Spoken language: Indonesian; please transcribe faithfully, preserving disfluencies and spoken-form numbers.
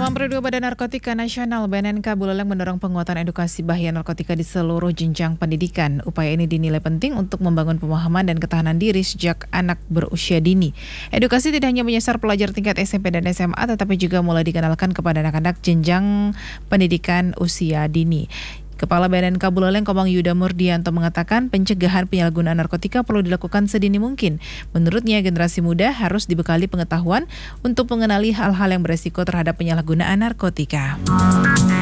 Dalam Periode Badan Narkotika Nasional, B N N K Buleleng mendorong penguatan edukasi bahaya narkotika di seluruh jenjang pendidikan. Upaya ini dinilai penting untuk membangun pemahaman dan ketahanan diri sejak anak berusia dini. Edukasi tidak hanya menyasar pelajar tingkat S M P dan S M A, tetapi juga mulai dikenalkan kepada anak-anak jenjang pendidikan usia dini. Kepala B N N K Buleleng Komang Yuda Murdianto mengatakan pencegahan penyalahgunaan narkotika perlu dilakukan sedini mungkin. Menurutnya, generasi muda harus dibekali pengetahuan untuk mengenali hal-hal yang beresiko terhadap penyalahgunaan narkotika.